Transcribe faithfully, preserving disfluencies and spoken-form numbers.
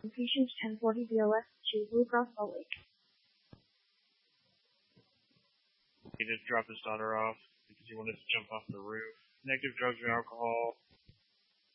Patient ten forty B O S to Blue Cross Salt Lake. He just dropped his daughter off because he wanted to jump off the roof. Negative drugs and alcohol.